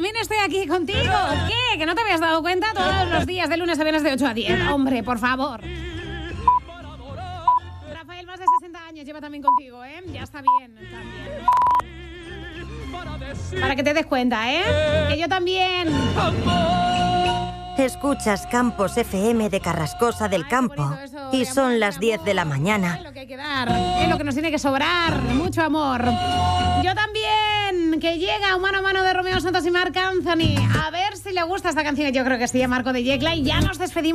también estoy aquí contigo. ¿Qué? ¿Que no te habías dado cuenta? Todos los días, de lunes a viernes, de 8 a 10. Hombre, por favor. Rafael, más de 60 años lleva también contigo, ¿eh? Ya está bien, también. Para que te des cuenta, ¿eh? Que yo también. Escuchas Campos FM de Carrascosa del Campo y son las 10 de la mañana. Es lo que hay que dar, es lo que nos tiene que sobrar, mucho amor. Yo también, que llega un mano a mano de Romeo Santos y Marc Anthony. A ver si le gusta esta canción. Yo creo que sí, a Marco de Yecla, y ya nos despedimos.